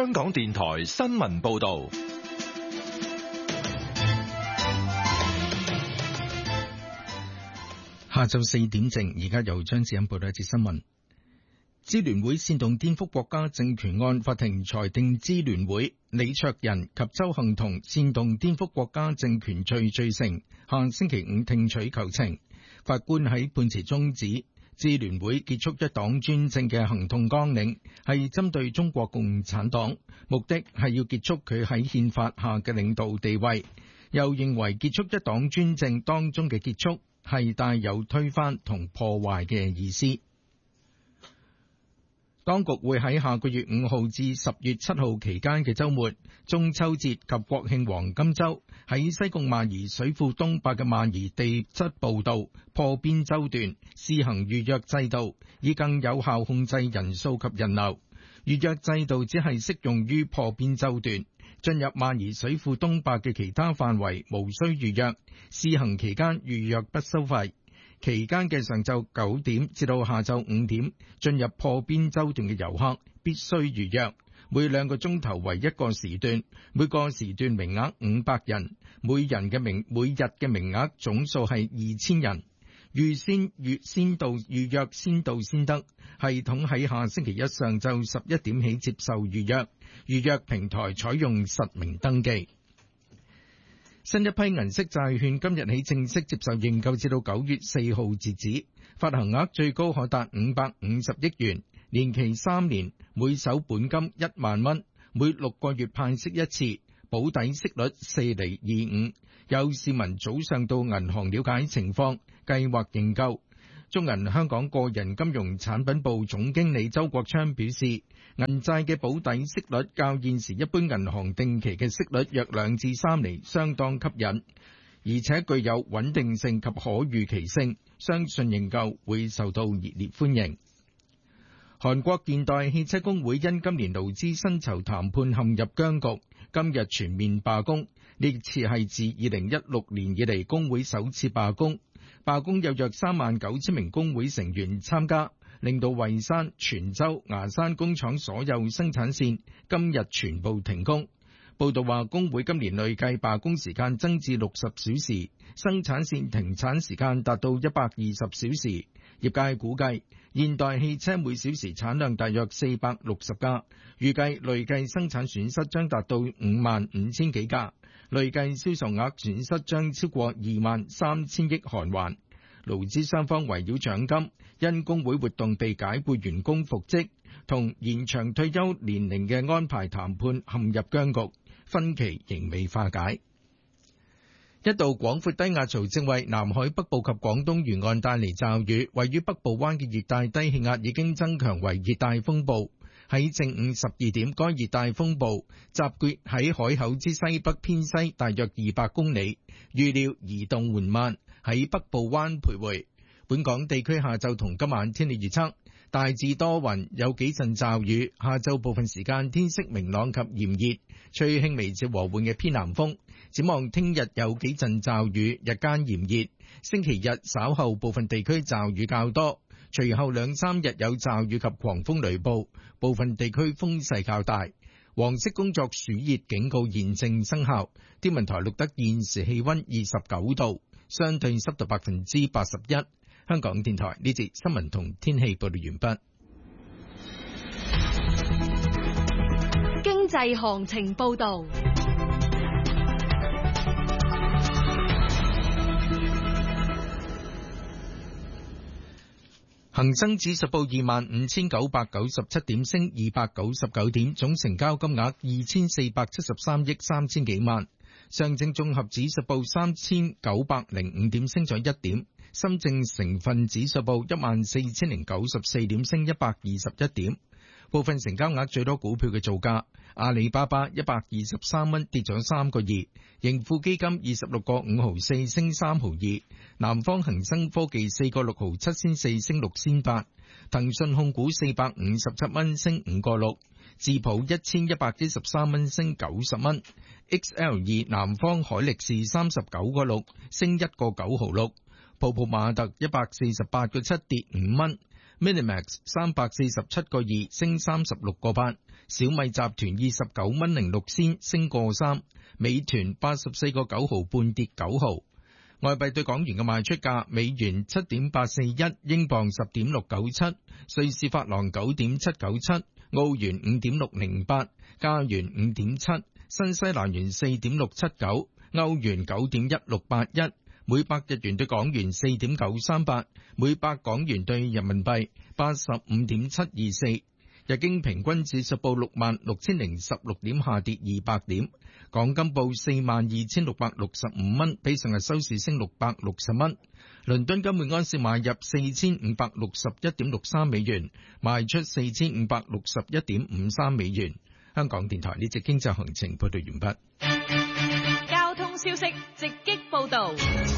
香港電台新聞報道。 下晝4點正，而家由張子欣報道一節新聞。支聯會煽動顛覆國家政權案，法庭裁定支聯會李卓人及鄒幸彤煽動顛覆國家政權罪罪成，下星期5聽取求情。法官喺判詞中指，支聯會結束一黨專政嘅行動綱領係針對中國共產黨，目的係要結束佢喺憲法下嘅領導地位。又認為結束一黨專政當中嘅結束係帶有推翻同破壞嘅意思。當局會喺下個月5號至10月7號期間嘅週末，中秋節及國慶黃金週，喺西貢萬宜水庫東壩嘅萬宜地質步道破邊洲段試行預約制度，以更有效控制人數及人流。預約制度只係適用於破邊洲段，進入萬宜水庫東壩嘅其他範圍無需預約。試行期間預約不收費。期間嘅上晝9點至到下晝5點，進入破邊洲段嘅遊客必須預約，每2個鐘頭為1個時段，每個時段名額500人，每日嘅名額總數係2000人。先到預約先到先得，系統喺下星期一上晝11點起接受預約，預約平台採用實名登記。新一批銀色債券今日起正式接受認購，至到9月4號截止，發行額最高可達550億元，年期3年，每手本金1萬蚊，每6個月派息一次，保底息率4.25%。有市民早上到銀行了解情況，計劃認購。中銀香港個人金融產品部總經理周國昌表示，銀債嘅保底息率較現時一般銀行定期嘅息率約2至3厘，相當吸引，而且具有穩定性及可預期性，相信認購會受到熱烈歡迎。韓國現代汽車工會因今年勞資薪酬談判陷入僵局，今日全面罷工，呢次係自2016年以嚟工會首次罷工。罷工有約39000名工會成員參加，令到蔚山、全州、牙山工廠所有生產線今日全部停工。報道話，工會今年累計罷工時間增至60小時，生產線停產時間達到120小時。業界估計，現代汽車每小時產量大約460架，預計累計生產損失將達到55000幾架。累計銷售額損失將超過23000億韓元。勞資雙方圍繞獎金、因工會活動被解僱員工復職同延長退休年齡嘅安排談判陷入僵局，分歧仍未化解。一道廣闊低壓槽正為南海北部及廣東沿岸帶嚟驟雨，位於北部灣嘅熱帶低氣壓已經增強為熱帶風暴。喺正午12點，該熱帶風暴集結喺海口之西北偏西大約200公里，預料移動緩慢，喺北部灣徘徊。本港地區下晝同今晚天氣預測，大致多雲，有幾陣驟雨，下晝部分時間天色明朗及炎熱，吹輕微至和緩嘅偏南風。展望聽日有幾陣驟雨，日間炎熱，星期日稍後部分地區驟雨較多。隨後2-3日有驟雨及狂風雷暴，部分地區風勢較大。黃色工作暑熱警告現正生效。天文台錄得現時氣溫29度，相對濕度81%。香港電台呢節新聞同天氣報道完畢。 經濟行情報道。 恒生指數報25,997點，升299點，總成交金額2473億3000幾萬。上證綜合指數報3905點，升咗1點。深證成分指數報14094點，升121點。部分成交額最多股票嘅造價：阿里巴巴123蚊，跌咗3個2；盈富基金26個5毫4，升3毫2；南方恒生科技4個6毫7仙4，升6仙8；騰訊控股457蚊，升5個6；智普1113蚊，升90蚊；XL2 南方海力士39個6，升1個9毫6；泡泡瑪特148個7，跌5蚊。 Minimax 347個2升36個8，小米集團29蚊06仙升個3，美團84個9毫半跌9毫。外幣對港元嘅賣出價：美元7.841，英鎊10.697，瑞士法郎9.797，澳元5.608，加元5.7，新西蘭元4.679，歐元9.1681，每百日元對港元4.938，每百港元對人民幣85.724。日經平均指數報66,016點，下跌200點。港金報42,665蚊，比上日收市升660蚊。倫敦金每安士買入4,561.63美元，賣出4,561.53美元。香港電台呢節經濟行情報道完畢。 交通消息直擊報道。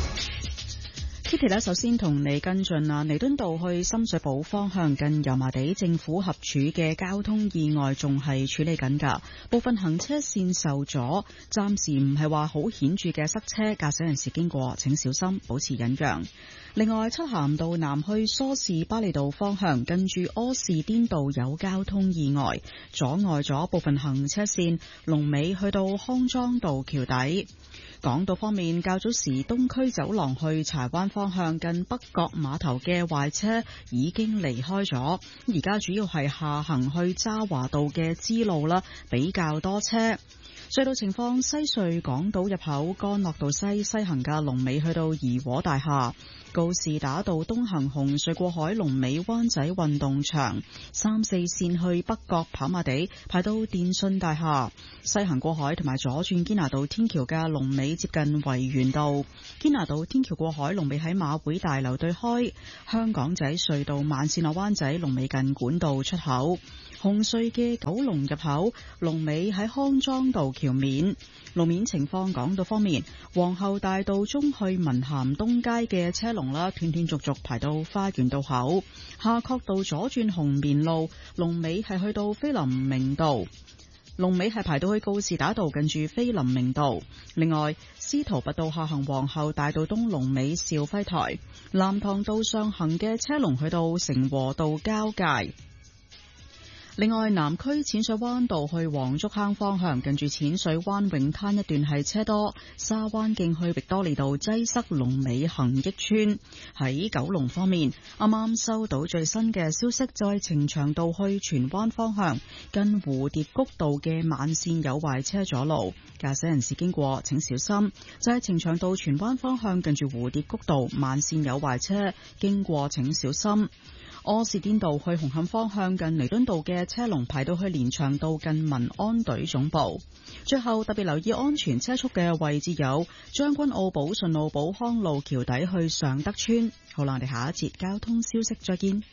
Kitty 咧，首先同你跟進啦。彌敦道去深水埗方向近油麻地政府合署嘅交通意外仲係處理緊㗎，部分行車線受阻，暫時唔係話好顯著嘅塞車，駕駛人士經過請小心，保持忍讓。另外，漆咸道南去梳士巴利道方向近住柯士甸道有交通意外，阻礙咗部分行車線，龍尾去到康莊道橋底。港島方面，較早時東區走廊去柴灣方向近北角碼頭嘅壞車已經離開咗，而家主要係下行去渣華道嘅支路啦，比較多車。隧道情況，西隧港島入口干諾道西行嘅龍尾去到怡和大廈，告士打道東行紅隧過海龍尾灣仔運動場，3、4線去北角跑馬地排到電訊大廈，西行過海同埋左轉堅拿道天橋嘅龍尾接近維園道，堅拿道天橋過海龍尾喺馬會大樓對開，香港仔隧道慢線落灣仔龍尾近管道出口。紅隧嘅九龍入口龍尾喺康莊道橋面。路面情況，港島方面，皇后大道中去文咸東街嘅車龍啦，斷斷續續排到花園道口。夏慤道左轉紅棉路龍尾係去到菲林明道，龍尾係排到去告士打道近住菲林明道。另外，司徒拔道下行皇后大道東龍尾兆輝台，藍塘道上行嘅車龍去到成和道交界。另外，南區淺水灣道去黃竹坑方向近住淺水灣泳灘一段係車多，沙灣徑去域多利道擠塞，龍尾恒益邨。喺九龍方面，啱啱收到最新嘅消息，就係呈祥道去荃灣方向近蝴蝶谷道嘅慢線有壞車阻路，駕駛人士經過請小心。就係呈祥道荃灣方向近住蝴蝶谷道慢線有壞車，經過請小心。柯士甸道去紅磡方向近彌敦道嘅車龍排到去連翔道近民安隊總部。最後特別留意安全車速嘅位置有將軍澳寶順路寶康路橋底去尚德村。好啦，我哋下一節交通消息再見。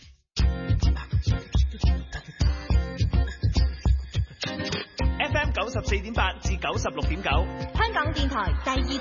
FM 94.8至96.9， 香港電台第二